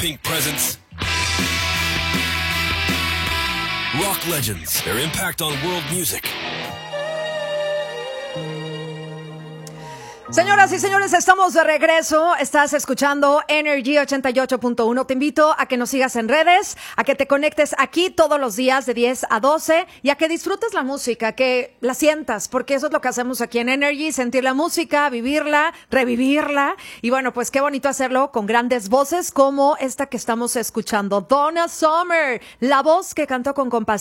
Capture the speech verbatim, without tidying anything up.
Pink presents rock legends, their impact on world music. Señoras y señores, estamos de regreso. Estás escuchando Energy ochenta y ocho punto uno. Te invito a que nos sigas en redes, a que te conectes aquí todos los días de diez a doce y a que disfrutes la música, que la sientas, porque eso es lo que hacemos aquí en Energy, sentir la música, vivirla, revivirla. Y bueno, pues qué bonito hacerlo con grandes voces como esta que estamos escuchando, Donna Summer, la voz que cantó con compasión